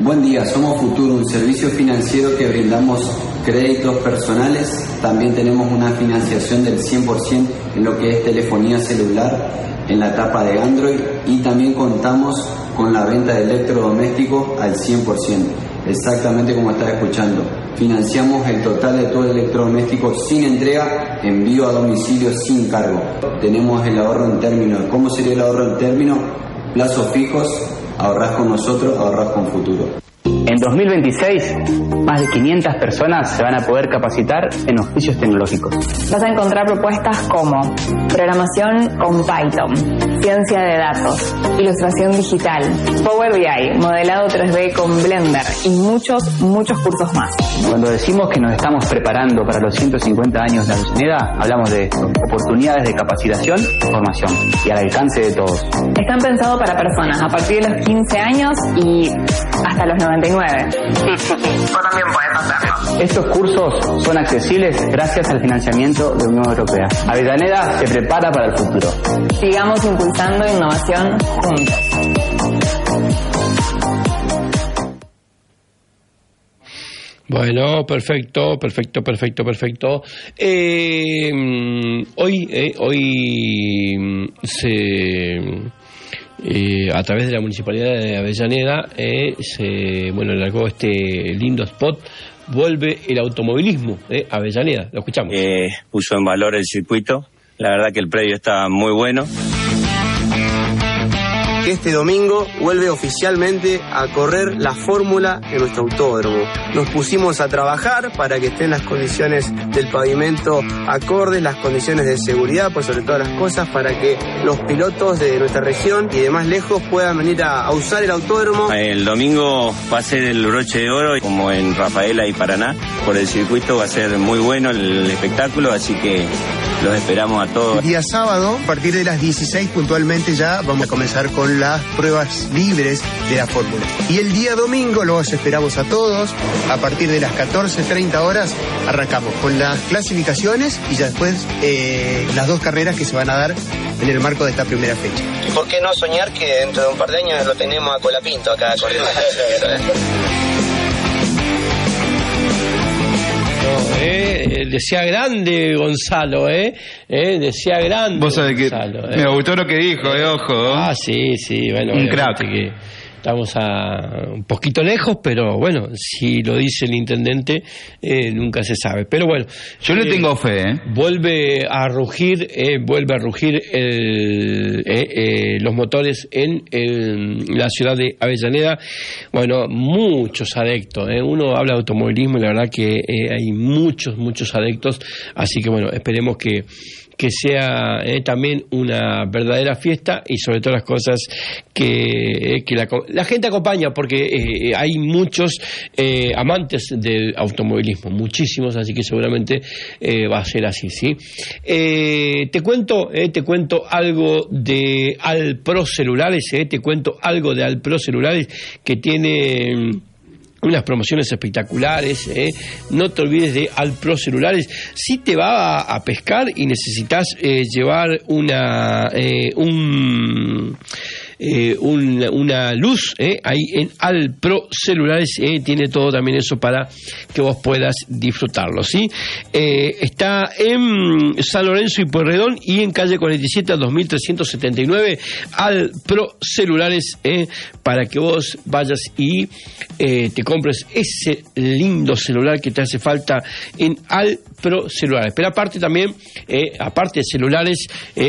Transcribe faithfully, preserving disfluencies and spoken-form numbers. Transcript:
Buen día, somos Futuro, un servicio financiero que brindamos créditos personales. También tenemos una financiación del cien por ciento en lo que es telefonía celular en la etapa de Android, y también contamos con la venta de electrodomésticos al cien por ciento, exactamente como estás escuchando. Financiamos el total de todo el electrodoméstico sin entrega, envío a domicilio sin cargo. Tenemos el ahorro en términos. ¿Cómo sería el ahorro en términos? Plazos fijos, ahorrás con nosotros, ahorrás con Futuro. En dos mil veintiséis, más de quinientas personas se van a poder capacitar en oficios tecnológicos. Vas a encontrar propuestas como programación con Python, ciencia de datos, ilustración digital, Power B I, modelado tres D con Blender y muchos, muchos cursos más. Cuando decimos que nos estamos preparando para los ciento cincuenta años de Avellaneda, hablamos de oportunidades de capacitación y formación, y al alcance de todos. Están pensados para personas a partir de los quince años y hasta los noventa y nueve. O también puedes hacerlo. Estos cursos son accesibles gracias al financiamiento de la Unión Europea. Avellaneda se prepara para el futuro. Sigamos impulsando innovación juntos. Bueno, perfecto, perfecto, perfecto, perfecto. Eh, hoy, eh, hoy se... Eh, a través de la Municipalidad de Avellaneda eh, se, bueno, largó este lindo spot. Vuelve el automovilismo eh, a Avellaneda. Lo escuchamos. Eh, puso en valor el circuito. La verdad que el predio está muy bueno. Este domingo vuelve oficialmente a correr la fórmula en nuestro autódromo. Nos pusimos a trabajar para que estén las condiciones del pavimento acordes, las condiciones de seguridad, por sobre todas las cosas, para que los pilotos de nuestra región y de más lejos puedan venir a, a usar el autódromo. El domingo va a ser el broche de oro, como en Rafaela y Paraná. Por el circuito va a ser muy bueno el espectáculo, así que los esperamos a todos. El día sábado, a partir de las dieciséis puntualmente, ya vamos a comenzar con las pruebas libres de la fórmula. Y el día domingo los esperamos a todos. A partir de las catorce treinta horas arrancamos con las clasificaciones y ya después eh, las dos carreras que se van a dar en el marco de esta primera fecha. ¿Y por qué no soñar que dentro de un par de años lo tenemos a Colapinto acá corriendo? No, eh, decía grande Gonzalo, eh, eh decía grande. Vos sabés que Gonzalo, eh. me gustó lo que dijo, eh, ojo. Ah, sí, sí, bueno, un crack. Que estamos a un poquito lejos, pero bueno, si lo dice el intendente, eh, nunca se sabe. Pero bueno, yo le eh, tengo fe, ¿eh? Vuelve a rugir, eh, vuelve a rugir el, eh, eh, los motores en, en la ciudad de Avellaneda. Bueno, muchos adeptos, ¿eh? Uno habla de automovilismo y la verdad que eh, hay muchos, muchos adeptos. Así que bueno, esperemos que que sea eh, también una verdadera fiesta y sobre todas las cosas que, eh, que la, la gente acompaña, porque eh, hay muchos eh, amantes del automovilismo, muchísimos, así que seguramente eh, va a ser así, ¿sí? Eh, te cuento, eh, te cuento algo de Alpro Celulares, eh, te cuento algo de Alpro Celulares que tiene unas promociones espectaculares, ¿eh? No te olvides de Alpro Celulares. Si te va a, a pescar y necesitas eh, llevar una eh, un Eh, un, una luz, eh, ahí en Alpro Celulares eh, tiene todo también eso para que vos puedas disfrutarlo, ¿sí? Eh, está en San Lorenzo y Pueyrredón y en calle cuarenta y siete a dos mil trescientos setenta y nueve, Alpro Celulares, eh, para que vos vayas y eh, te compres ese lindo celular que te hace falta en Alpro Celulares. Pero aparte también, eh, aparte de celulares, eh,